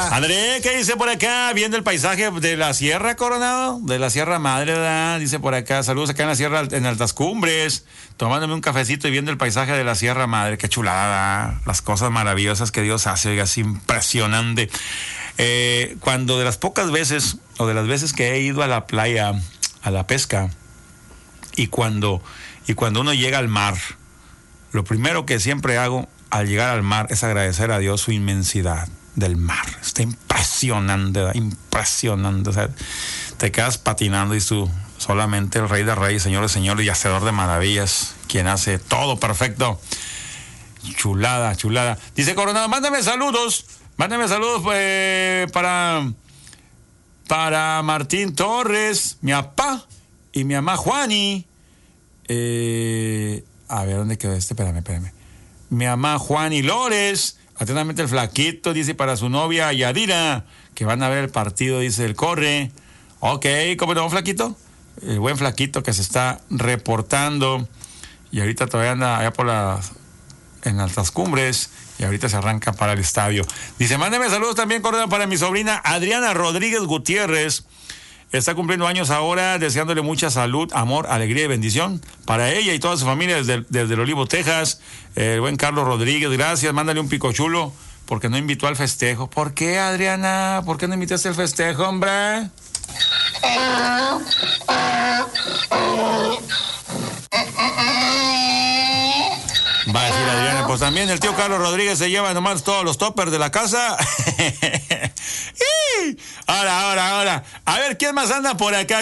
André, ¿qué dice por acá? Viendo el paisaje de la Sierra Coronado, de la Sierra Madre, ¿verdad? Dice por acá, saludos acá en la Sierra, en Altas Cumbres, tomándome un cafecito y viendo el paisaje de la Sierra Madre. Qué chulada, ¿verdad? Las cosas maravillosas que Dios hace, oiga, es impresionante. Cuando de las pocas veces, o de las veces que he ido a la playa, a la pesca, y cuando uno llega al mar, lo primero que siempre hago al llegar al mar es agradecer a Dios su inmensidad del mar. Está impresionante, ¿verdad? Impresionante. O sea, te quedas patinando y solamente el Rey de Reyes, Señor de Señores y Hacedor de maravillas, quien hace todo perfecto. Chulada, chulada. Dice Coronado, mándame saludos para Martín Torres, mi papá y mi mamá Juani. A ver, ¿dónde quedó este? Espérame. Mi mamá Juani Lores, atentamente el Flaquito, dice, para su novia Yadira, que van a ver el partido, dice el Corre. Ok, ¿cómo te va, Flaquito? El buen Flaquito que se está reportando y ahorita todavía anda allá en Altas Cumbres y ahorita se arranca para el estadio. Dice, mándeme saludos también, Coronado, para mi sobrina Adriana Rodríguez Gutiérrez. Está cumpliendo años ahora, deseándole mucha salud, amor, alegría y bendición para ella y toda su familia desde el Olivo, Texas. El buen Carlos Rodríguez, gracias. Mándale un pico chulo porque no invitó al festejo. ¿Por qué, Adriana? ¿Por qué no invitaste al festejo, hombre? Va a decir Adriana, pues también el tío Carlos Rodríguez se lleva nomás todos los toppers de la casa. Ahora. A ver, ¿quién más anda por acá?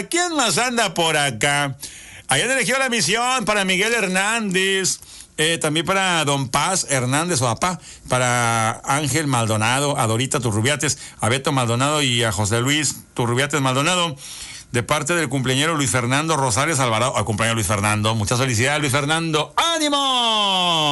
Allá en Elegido La Misión, para Miguel Hernández, también para Don Paz Hernández o papá, para Ángel Maldonado, a Dorita Turrubiates, a Beto Maldonado y a José Luis Turrubiates Maldonado, de parte del cumpleañero Luis Fernando Rosales Alvarado. Al cumpleaños Luis Fernando, muchas felicidades, Luis Fernando. ¡Ánimo!